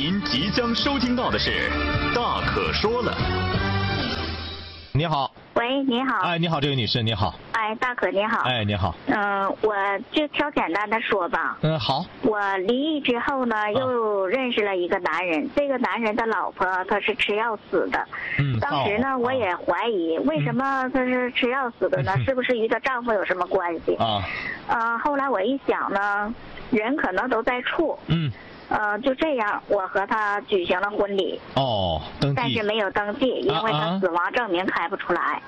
您即将收听到的是《大可说了》。 你好。 喂，你好。 哎，你好，这位女士，你好。 哎，大可你好。 哎，你好。 我就挑简单的说吧。 好。 我离异之后呢，又认识了一个男人。这个男人的老婆他是吃药死的。当时呢，我也怀疑为什么他是吃药死的呢？是不是与她丈夫有什么关系？后来我一想呢，人可能都在处。就这样，我和他举行了婚礼。 登记。 但是没有登记，因为他死亡证明开不出来。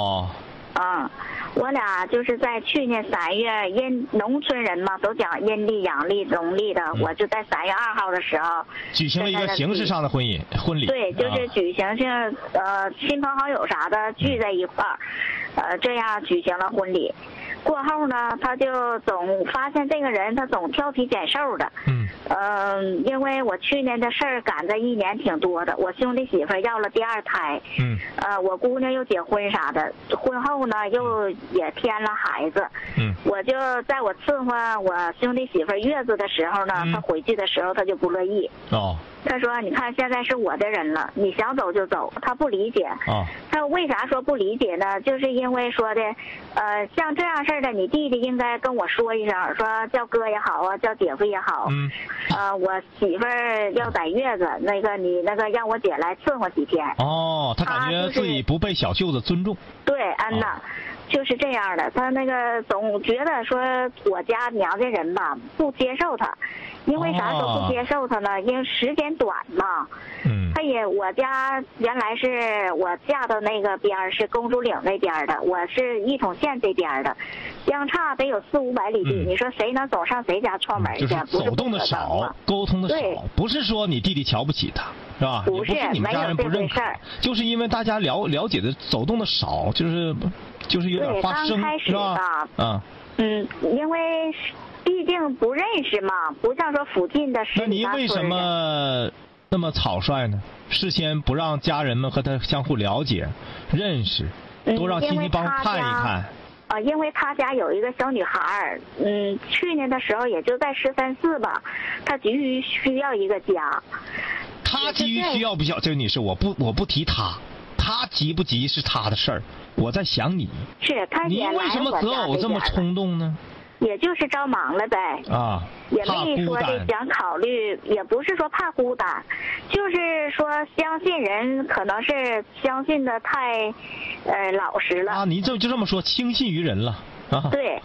我俩就是在去年3月，因农村人嘛都讲阴历、阳历、农历的，我就在3月2号的时候举行了一个形式上的婚礼。 对，就是举行性亲朋好友啥的聚在一块儿，这样举行了婚礼。过后呢，他就总发现这个人他总挑皮拣瘦的。因为我去年的事儿赶在1年挺多的，我兄弟媳妇要了第2胎。我姑娘又结婚啥的，婚后呢又也添了孩子。我就在我伺候我兄弟媳妇月子的时候呢，他回去的时候他就不乐意。他说：“你看，现在是我的人了，你想走就走。”他不理解。他为啥说不理解呢？就是因为说的，像这样事儿的，你弟弟应该跟我说一声，说叫哥也好啊，叫姐夫也好。我媳妇儿要在月子，你让我姐来伺候几天。 他感觉自己不被小舅子尊重。 对，呐。就是这样的，他总觉得说我家娘家人吧不接受他，因为啥都不接受他呢？因为时间短嘛。我家原来是我嫁到那个边是公主岭那边的，我是一统县这边的，相差得有400-500里地。你说谁能走上谁家串门去？ 就是走动的少，沟通的少，不是说你弟弟瞧不起他，是吧？ 不是你们家人不认可，就是因为大家了解的走动的少，就是有点发生， 是吧？因为毕竟不认识嘛，不像说附近的。 那您为什么那么草率呢？事先不让家人们和他相互了解、认识，多让亲戚帮看一看。 因为他家有一个小女孩，去年的时候也就在13、14吧，他急于需要一个家。 他急于需要不需要？这位女士，我不提他急不急是他的事儿，我在想你。 是他你为什么择偶这么冲动呢？ 也就是着忙了呗。也没说的想考虑，也不是说怕孤单，就是说相信人可能是相信的太老实了。 你就这么说，轻信于人了。 对。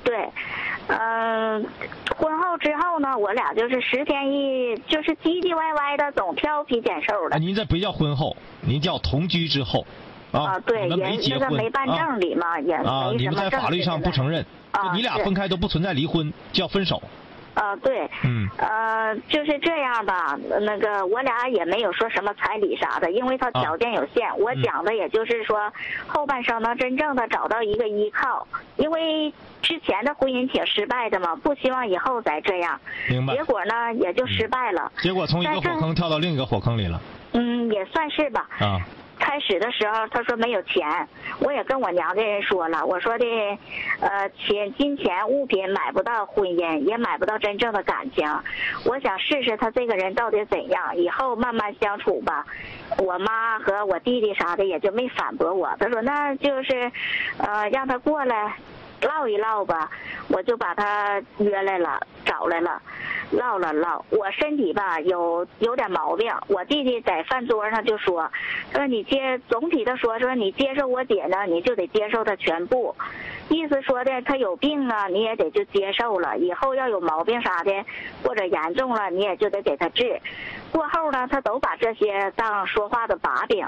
婚后之后呢，我俩就是10天就是唧唧歪歪的，总挑皮拣瘦的。 您这不叫婚后，您叫同居之后。 对， 你们没结婚， 没办证里嘛，也没什么你们在法律上不承认，你俩分开都不存在离婚，叫分手。 对。就是这样吧。我俩也没有说什么彩礼啥的，因为他条件有限。我讲的也就是说，后半生能真正的找到一个依靠，因为之前的婚姻挺失败的嘛，不希望以后再这样。 明白。 结果呢，也就失败了。 结果从一个火坑跳到另一个火坑里了。 也算是吧。开始的时候他说没有钱，我也跟我娘家人说了，我说的金钱物品买不到婚姻，也买不到真正的感情，我想试试他这个人到底怎样，以后慢慢相处吧。我妈和我弟弟啥的也就没反驳我，他说那就是让他过来唠一唠吧。我就把他约来了，找来了，唠了唠。我身体吧有点毛病，我弟弟在饭桌上就说你总体的说你接受我姐呢，你就得接受她全部，意思说的她有病啊，你也得就接受了，以后要有毛病啥的或者严重了，你也就得给她治。过后呢，他都把这些当说话的把柄。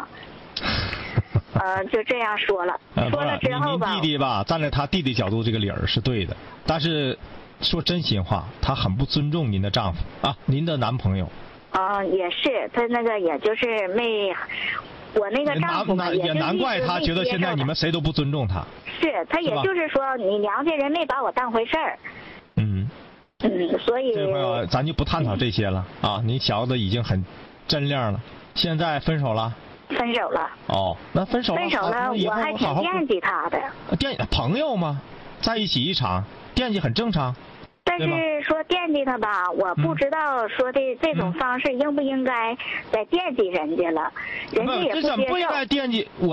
就这样说了。说了之后吧， 您弟弟吧，站在他弟弟角度，这个理儿是对的。但是说真心话，他很不尊重您的丈夫您的男朋友。 也是，他也就是我那个丈夫嘛， 也难怪他觉得现在你们谁都不尊重他。 是他也就是说，你娘家人没把我当回事儿。所以这朋友咱就不探讨这些了你小子已经很真亮了，现在分手了。 分手了。 那分手了， 我还挺惦记他的。 朋友嘛，在一起一场，惦记很正常。 但是说惦记他吧，我不知道说的这种方式应不应该再惦记人家了，人家也不接受。 这怎么不应该惦记我？